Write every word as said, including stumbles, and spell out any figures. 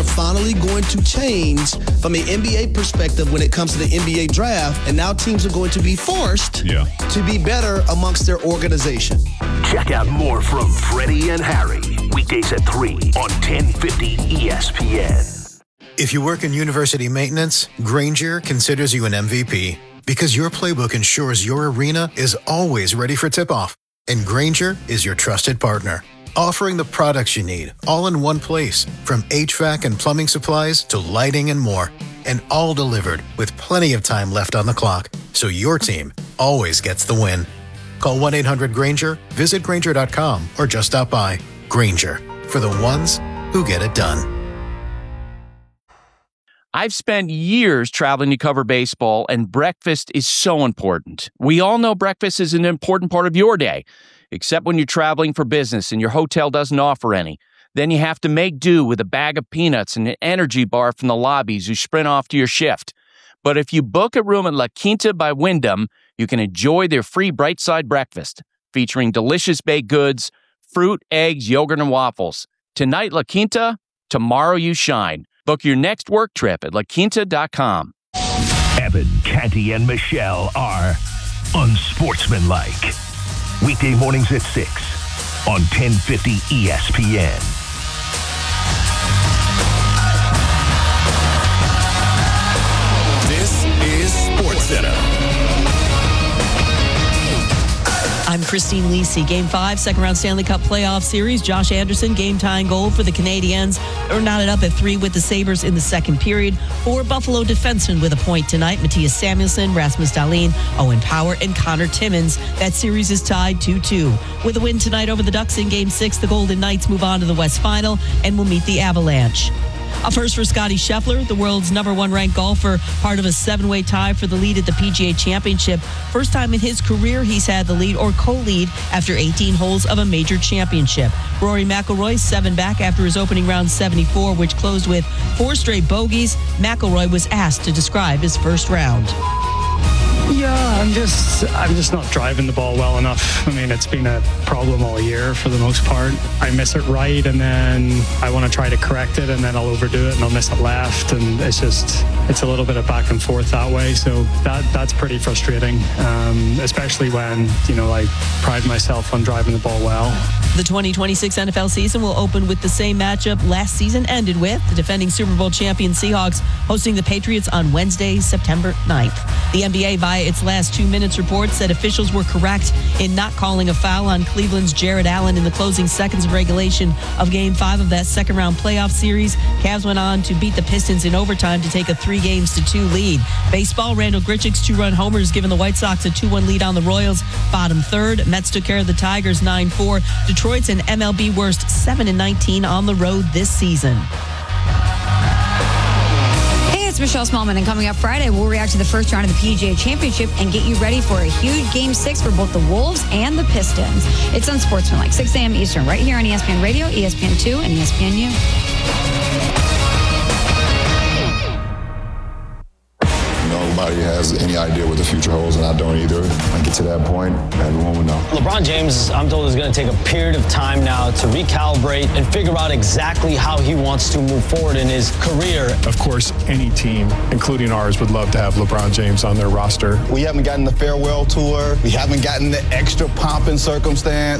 are finally going to change from an N B A perspective when it comes to the N B A draft, and now teams are going to be forced yeah. to be better amongst their organization. Check out more from Freddie and Harry, weekdays at three on ten fifty E S P N. If you work in university maintenance, Grainger considers you an M V P because your playbook ensures your arena is always ready for tip-off. And Grainger is your trusted partner, offering the products you need all in one place, from H V A C and plumbing supplies to lighting and more, and all delivered with plenty of time left on the clock, so your team always gets the win. Call one eight hundred Grainger, visit Grainger dot com, or just stop by. Grainger, for the ones who get it done. I've spent years traveling to cover baseball, and breakfast is so important. We all know breakfast is an important part of your day, except when you're traveling for business and your hotel doesn't offer any. Then you have to make do with a bag of peanuts and an energy bar from the lobbies you sprint off to your shift. But if you book a room at La Quinta by Wyndham, you can enjoy their free Bright Side breakfast, featuring delicious baked goods, fruit, eggs, yogurt, and waffles. Tonight, La Quinta, tomorrow you shine. Book your next work trip at la quinta dot com. Evan, Canty, and Michelle are unsportsmanlike. Weekday mornings at six on ten fifty E S P N. This is SportsCenter. I'm Christine Lisi. Game five, second round Stanley Cup playoff series. Josh Anderson, game-tying goal for the Canadiens. They're knotted up at three with the Sabres in the second period. Four Buffalo defensemen with a point tonight. Matthias Samuelsson, Rasmus Dahlin, Owen Power, and Connor Timmins. That series is tied two two. With a win tonight over the Ducks in Game six, the Golden Knights move on to the West Final and will meet the Avalanche. A first for Scottie Scheffler, the world's number one ranked golfer, part of a seven-way tie for the lead at the P G A Championship. First time in his career he's had the lead or co-lead after eighteen holes of a major championship. Rory McIlroy seven back after his opening round seventy-four, which closed with four straight bogeys. McIlroy was asked to describe his first round. Yeah, I'm just I'm just not driving the ball well enough. I mean, it's been a problem all year for the most part. I miss it right, and then I want to try to correct it, and then I'll overdo it, and I'll miss it left, and it's just it's a little bit of back and forth that way. So that that's pretty frustrating, um, especially when you know I pride myself on driving the ball well. The twenty twenty-six N F L season will open with the same matchup last season ended with, the defending Super Bowl champion Seahawks hosting the Patriots on Wednesday, September ninth. The N B A, via its last two minutes report, said officials were correct in not calling a foul on Cleveland's Jared Allen in the closing seconds of regulation of Game five of that second round playoff series. Cavs went on to beat the Pistons in overtime to take a three games to two lead. Baseball, Randall Grichuk's two-run homers given the White Sox a two one lead on the Royals. Bottom third, Mets took care of the Tigers nine four. Detroit's an M L B worst seven and nineteen on the road this season. It's Michelle Smallman, and coming up Friday, we'll react to the first round of the P G A Championship and get you ready for a huge Game six for both the Wolves and the Pistons. It's Unsportsmanlike, six a.m. Eastern, right here on E S P N Radio, E S P N two, and E S P N U. Nobody has any idea what the future holds, and I don't either. When I get to that point, everyone will know. LeBron James, I'm told, is going to take a period of time now to recalibrate and figure out exactly how he wants to move forward in his career. Of course, any team, including ours, would love to have LeBron James on their roster. We haven't gotten the farewell tour. We haven't gotten the extra pomp and circumstance.